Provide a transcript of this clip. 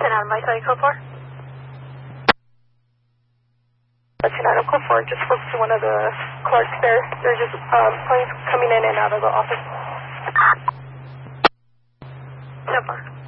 Adam, my side, code 4. Adam, code 4, just spoke to one of the clerks there. They're just planes coming in and out of the office. So far.